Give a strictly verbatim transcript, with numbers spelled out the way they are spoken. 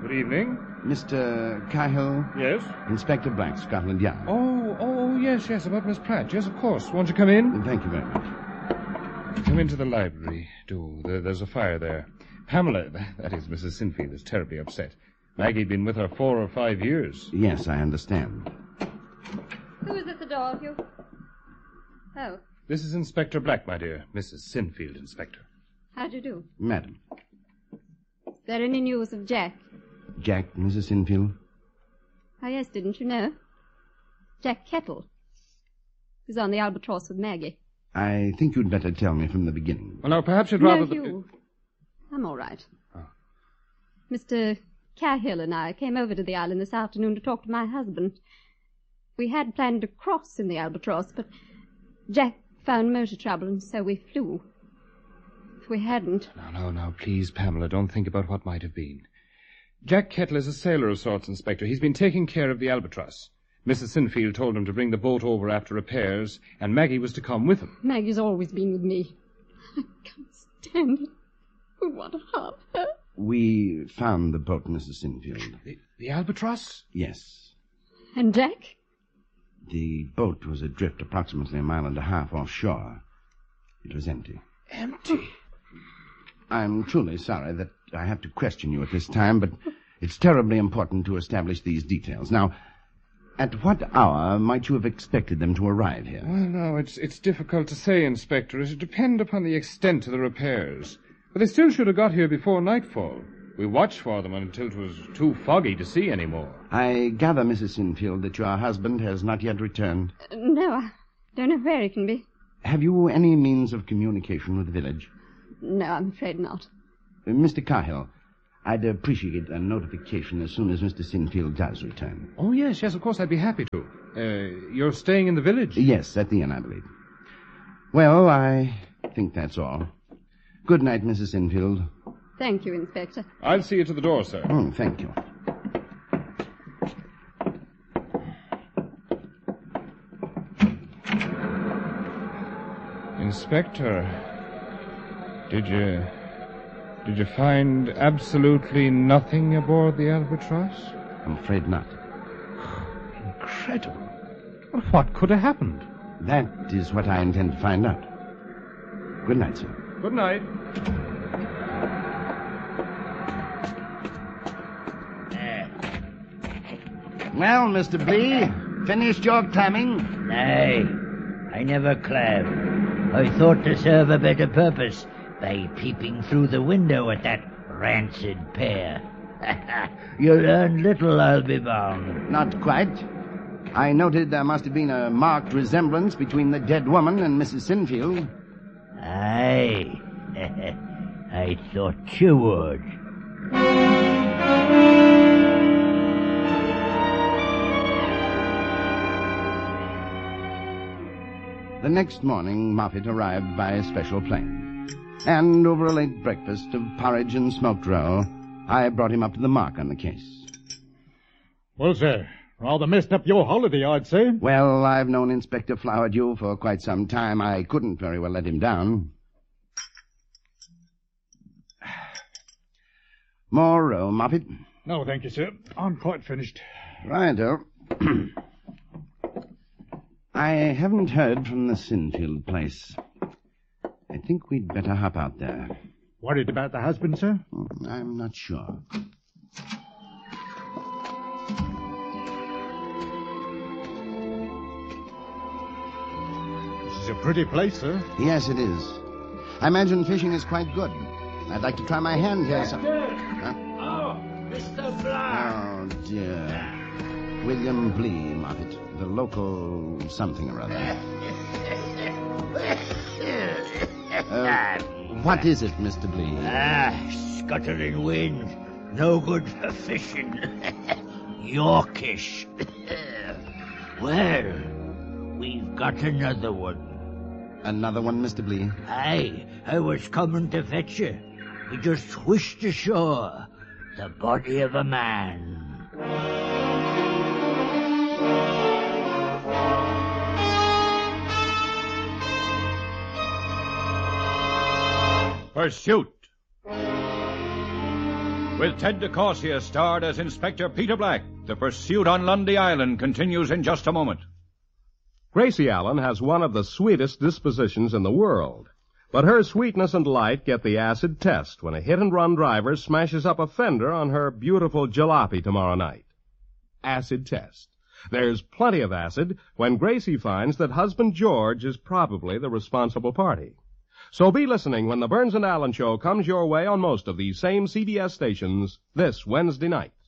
Good evening. Mister Cahill? Yes? Inspector Black, Scotland Yard. Oh, oh, yes, yes, about Miss Pratt. Yes, of course. Won't you come in? Thank you very much. Come into the library. Do. There, there's a fire there. Pamela, that is Missus Sinfield, is terribly upset. Maggie'd been with her four or five years. Yes, I understand. Who is at the door, Hugh? Oh. This is Inspector Black, my dear. Missus Sinfield, Inspector. How do you do? Madam. Is there any news of Jack? Jack, Missus Sinfield? Oh, yes, didn't you know? Jack Kettle. He's on the Albatross with Maggie. I think you'd better tell me from the beginning. Well, now, perhaps you'd rather... No, Hugh. I'm all right. Oh. Mister Cahill and I came over to the island this afternoon to talk to my husband. We had planned to cross in the Albatross, but Jack found motor trouble, and so we flew. If we hadn't... No, no, no, please, Pamela, don't think about what might have been. Jack Kettle is a sailor of sorts, Inspector. He's been taking care of the Albatross. Missus Sinfield told him to bring the boat over after repairs, and Maggie was to come with him. Maggie's always been with me. I can't stand it. Who'd want to harm her? We found the boat, Missus Sinfield. The, the Albatross? Yes. And Jack? The boat was adrift approximately a mile and a half offshore. It was empty. Empty? I'm truly sorry that I have to question you at this time, but it's terribly important to establish these details. Now, at what hour might you have expected them to arrive here? Well, no, it's it's difficult to say, Inspector. It would depend upon the extent of the repairs. But they still should have got here before nightfall. We watched for them until it was too foggy to see any more. I gather, Missus Sinfield, that your husband has not yet returned. Uh, no, I don't know where he can be. Have you any means of communication with the village? No, I'm afraid not. Uh, Mister Cahill, I'd appreciate a notification as soon as Mister Sinfield does return. Oh, yes, yes, of course, I'd be happy to. Uh, you're staying in the village? Yes, at the inn, I believe. Well, I think that's all. Good night, Missus Sinfield. Thank you, Inspector. I'll see you to the door, sir. Oh, thank you. Inspector, did you... Did you find absolutely nothing aboard the Albatross? I'm afraid not. Incredible. Well, what could have happened? That is what I intend to find out. Good night, sir. Good night. Well, Mister Blee, finished your clamming? Nay, I never clam. I thought to serve a better purpose by peeping through the window at that rancid pair. You learn little, I'll be bound. Not quite. I noted there must have been a marked resemblance between the dead woman and Missus Sinfield. Aye. I thought you would. The next morning, Moffat arrived by a special plane. And over a late breakfast of porridge and smoked roe, I brought him up to the mark on the case. Well, sir, rather messed up your holiday, I'd say. Well, I've known Inspector Flowerdew for quite some time. I couldn't very well let him down. More roe, Moffat? No, thank you, sir. I'm quite finished. Righto. I haven't heard from the Sinfield place. I think we'd better hop out there. Worried about the husband, sir? I'm not sure. This is a pretty place, sir. Yes, it is. I imagine fishing is quite good. I'd like to try my hand here. Some... Huh? Oh, Mister Black. Oh, dear. William Blee, Moffat. The local something or other. uh, what is it, Mister Blee? Ah, scuttling wind. No good for fishing. Yorkish. Well, we've got another one. Another one, Mister Blee? Aye, I was coming to fetch you. We just whished ashore. The body of a man. Pursuit. With Ted DeCorsia starred as Inspector Peter Black, the pursuit on Lundy Island continues in just a moment. Gracie Allen has one of the sweetest dispositions in the world. But her sweetness and light get the acid test when a hit-and-run driver smashes up a fender on her beautiful jalopy tomorrow night. Acid test. There's plenty of acid when Gracie finds that husband George is probably the responsible party. So be listening when the Burns and Allen Show comes your way on most of these same C B S stations this Wednesday night.